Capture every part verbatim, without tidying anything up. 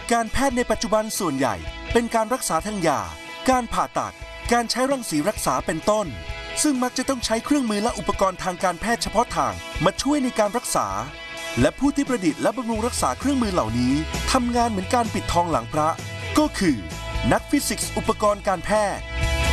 การแพทย์ในปัจจุบันส่วนใหญ่เป็นการรักษาทางยาการผ่าตัดการใช้รังสีรักษาเป็นต้นซึ่งมักจะต้องใช้เครื่องมือและอุปกรณ์ทางการแพทย์เฉพาะทางมาช่วยในการรักษาและผู้ที่ประดิษฐ์และบำรุงรักษาเครื่องมือเหล่านี้ทำงานเหมือนการปิดทองหลังพระก็คือนักฟิสิกส์อุปกรณ์การแพทย์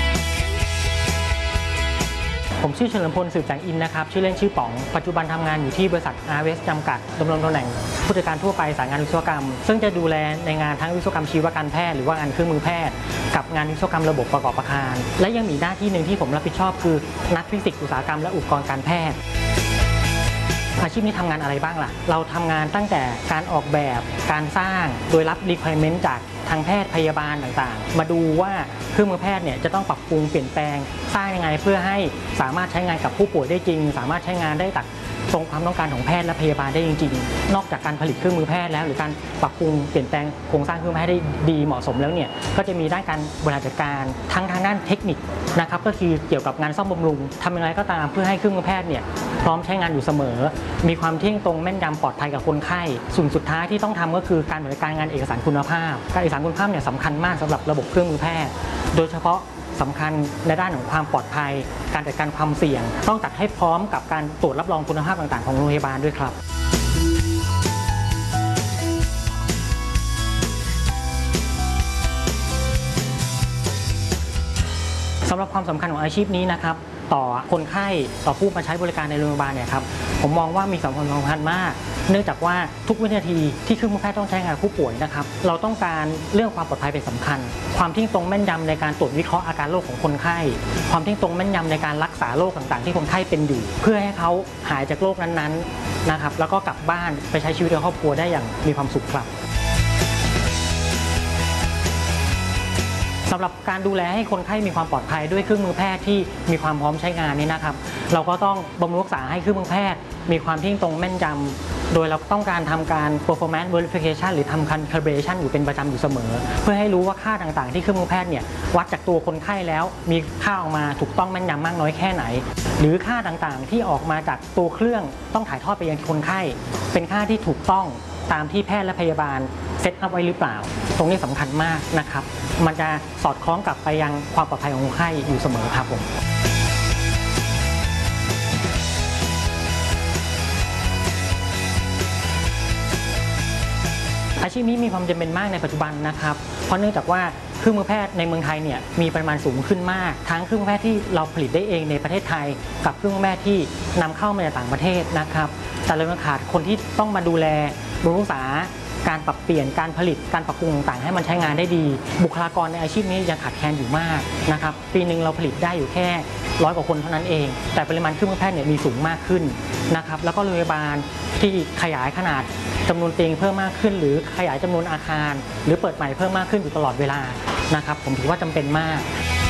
ผมชื่อเฉลิมพลสืบแสงอินนะครับชื่อเล่นชื่อป๋องปัจจุบันทำงานอยู่ที่บริษัท อาร์ เอส จำกัดดำรงตำแหน่งผู้จัดการทั่วไปสายงานวิศวกรรมซึ่งจะดูแลในงานทั้งวิศวกรรมชีวการแพทย์หรือว่างานเครื่องมือแพทย์กับงานวิศวกรรมระบบประกอบอาคารและยังมีหน้าที่หนึ่งที่ผมรับผิดชอบคือนักฟิสิกส์อุตสาหกรรมและอุปกรณ์การแพทย์อาชีพนี้ทำงานอะไรบ้างล่ะเราทำงานตั้งแต่การออกแบบการสร้างโดยรับ requirement จากทางแพทย์พยาบาลต่างๆมาดูว่าเครื่องมือแพทย์เนี่ยจะต้องปรับปรุงเปลี่ยนแปลงสร้างยังไงเพื่อให้สามารถใช้งานกับผู้ป่วยได้จริงสามารถใช้งานได้ตัดตรงความต้องการของแพทย์และพยาบาลได้จริงๆนอกจากการผลิตเครื่องมือแพทย์แล้วหรือการปรับปรุงเปลี่ยนแปลงโครงสร้างเครื่องมือแพทย์ได้ดีเหมาะสมแล้วเนี่ยก็จะมีด้านการบริหารจัดการทั้งทางด้านเทคนิคนะครับก็คือเกี่ยวกับงานซ่อมบำรุงทำอย่างไรก็ตามเพื่อให้เครื่องมือแพทย์เนี่ยพร้อมใช้งานอยู่เสมอมีความเที่ยงตรงแม่นยำปลอดภัยกับคนไข้ส่วนสุดท้ายที่ต้องทำก็คือการบริการงานเอกสารคุณภาพการเอกสารคุณภาพเนี่ยสำคัญมากสำหรับระบบเครื่องมือแพทย์โดยเฉพาะสำคัญในด้านของความปลอดภัยการจัดการความเสี่ยงต้องจัดให้พร้อมกับการตรวจรับรองคุณภาพต่างๆของโรงพยาบาลด้วยครับสำหรับความสำคัญของอาชีพนี้นะครับต่อคนไข้ต่อผู้มาใช้บริการในโรงพยาบาลเนี่ยครับผมมองว่ามีสำคัญสำคัญมากเนื่องจากว่าทุกวินาทีที่เครื่องมือแพทย์ต้องใช้งานผู้ป่วยนะครับเราต้องการเรื่องความปลอดภัยเป็นสำคัญความที่ตรงแม่นยำในการตรวจวิเคราะห์อาการโรคของคนไข้ความที่ตรงแม่นยำในการรักษาโรคต่างๆที่คนไข้เป็นอยู่เพื่อให้เขาหายจากโรคนั้นๆนะครับแล้วก็กลับบ้านไปใช้ชีวิตในครอบครัวได้อย่างมีความสุขครับสำหรับการดูแลให้คนไข้มีความปลอดภัยด้วยเครื่องมือแพทย์ที่มีความพร้อมใช้งานนี้นะครับเราก็ต้องบำรุงรักษาให้เครื่องมือแพทย์มีความเที่ยงตรงแม่นยำโดยเราต้องการทำการ performance verification หรือทำ calibration อยู่เป็นประจำอยู่เสมอเพื่อให้รู้ว่าค่าต่างๆที่เครื่องมือแพทย์เนี่ยวัดจากตัวคนไข้แล้วมีค่าออกมาถูกต้องแม่นยำมากน้อยแค่ไหนหรือค่าต่างๆที่ออกมาจากตัวเครื่องต้องถ่ายทอดไปยังคนไข้เป็นค่าที่ถูกต้องตามที่แพทย์และพยาบาลเซตอัพไว้หรือเปล่าตรงนี้สำคัญมากนะครับมันจะสอดคล้องกับไปยังความปลอดภัยของคนไข้อยู่เสมอครับผมอาชีพนี้มีความจำเป็นมากในปัจจุบันนะครับเพราะเนื่องจากว่าเครื่องมือแพทย์ในเมืองไทยเนี่ยมีปริมาณสูงขึ้นมากทั้งเครื่องมือแพทย์ที่เราผลิตได้เองในประเทศไทยกับเครื่องมือแพทย์ที่นำเข้ามาจากต่างประเทศนะครับแต่เราขาดคนที่ต้องมาดูแลบำรุงรักษาการปรับเปลี่ยนการผลิตการปรับปรุงต่างๆให้มันใช้งานได้ดีบุคลากรในอาชีพนี้ยังขาดแคลนอยู่มากนะครับปีหนึ่งเราผลิตได้อยู่แค่ร้อยกว่าคนเท่านั้นเองแต่ปริมาณเครื่องมือแพทย์เนี่ยมีสูงมากขึ้นนะครับแล้วก็โรงพยาบาลที่ขยายขนาดจำนวนเตียงเพิ่มมากขึ้นหรือขยายจำนวนอาคารหรือเปิดใหม่เพิ่มมากขึ้นอยู่ตลอดเวลานะครับผมถือว่าจำเป็นมาก